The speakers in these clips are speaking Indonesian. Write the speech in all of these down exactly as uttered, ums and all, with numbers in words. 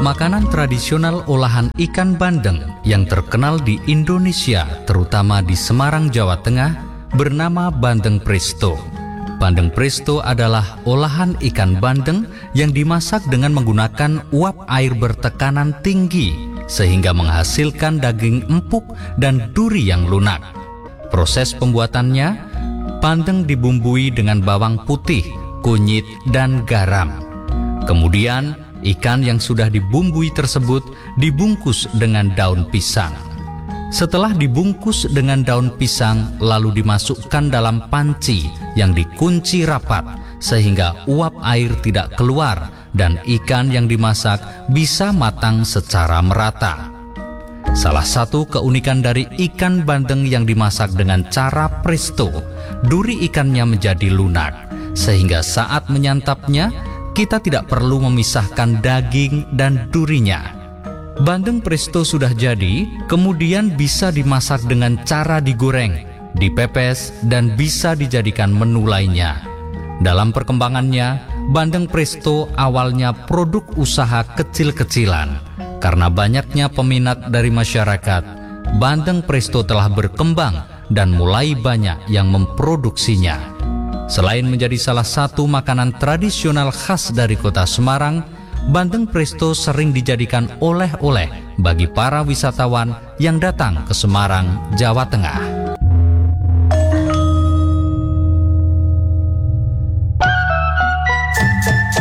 Makanan tradisional olahan ikan bandeng yang terkenal di Indonesia, terutama di Semarang, Jawa Tengah, bernama bandeng presto. Bandeng presto adalah olahan ikan bandeng yang dimasak dengan menggunakan uap air bertekanan tinggi sehingga menghasilkan daging empuk dan duri yang lunak. Proses pembuatannya, bandeng dibumbui dengan bawang putih, kunyit, dan garam. Kemudian, ikan yang sudah dibumbui tersebut dibungkus dengan daun pisang. Setelah dibungkus dengan daun pisang, lalu dimasukkan dalam panci yang dikunci rapat sehingga uap air tidak keluar dan ikan yang dimasak bisa matang secara merata. Salah satu keunikan dari ikan bandeng yang dimasak dengan cara presto, duri ikannya menjadi lunak, sehingga saat menyantapnya, kita tidak perlu memisahkan daging dan durinya. Bandeng presto sudah jadi, kemudian bisa dimasak dengan cara digoreng, dipepes, dan bisa dijadikan menu lainnya. Dalam perkembangannya, bandeng presto awalnya produk usaha kecil-kecilan. Karena banyaknya peminat dari masyarakat, bandeng presto telah berkembang dan mulai banyak yang memproduksinya. Selain menjadi salah satu makanan tradisional khas dari kota Semarang, bandeng presto sering dijadikan oleh-oleh bagi para wisatawan yang datang ke Semarang, Jawa Tengah.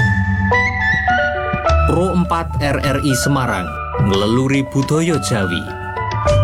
Pro empat R R I Semarang, ngeleluri budaya Jawi.